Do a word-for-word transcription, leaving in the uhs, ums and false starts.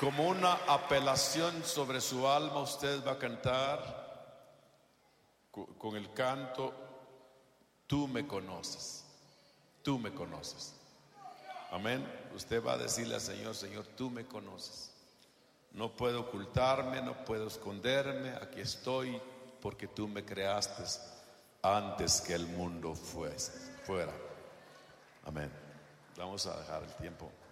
Como una apelación sobre su alma, usted va a cantar con el canto: tú me conoces, tú me conoces. Amén. Usted va a decirle al Señor: Señor, tú me conoces. No puedo ocultarme, no puedo esconderme. Aquí estoy porque tú me creaste antes que el mundo fuese, fuera. Amén. Vamos a dejar el tiempo.